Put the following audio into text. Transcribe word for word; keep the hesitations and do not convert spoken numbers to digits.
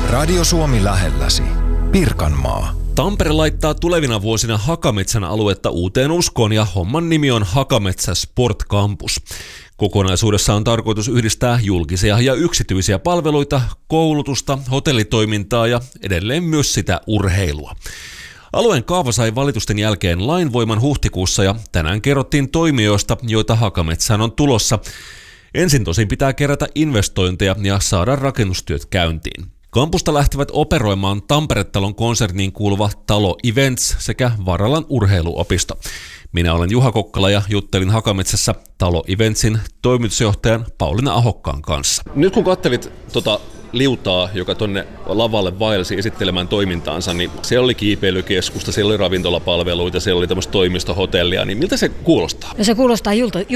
Radio Suomi lähelläsi. Pirkanmaa. Tampere laittaa tulevina vuosina Hakametsän aluetta uuteen uskoon ja homman nimi on Hakametsä Sport Campus. Kokonaisuudessa on tarkoitus yhdistää julkisia ja yksityisiä palveluita, koulutusta, hotellitoimintaa ja edelleen myös sitä urheilua. Alueen kaava sai valitusten jälkeen lainvoiman huhtikuussa ja tänään kerrottiin toimijoista, joita Hakametsään on tulossa. Ensin tosin pitää kerätä investointeja ja saada rakennustyöt käyntiin. Kampusta lähtevät operoimaan Tampere-talon konserniin kuuluva Talo Events sekä Varalan urheiluopisto. Minä olen Juha Kokkala ja juttelin Hakametsässä Talo Eventsin toimitusjohtajan Pauliina Ahokkaan kanssa. Nyt kun katselit tota liutaa, joka tonne lavalle vaelsi esittelemään toimintaansa, niin siellä oli kiipeilykeskusta, siellä oli ravintolapalveluita, siellä oli tämmöistä toimistohotellia, niin miltä se kuulostaa? No se kuulostaa julta,